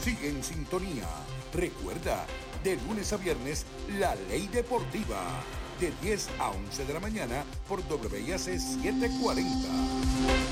Sigue en sintonía. Recuerda, de lunes a viernes, La Ley Deportiva, de 10 a 11 de la mañana por WIAC 740.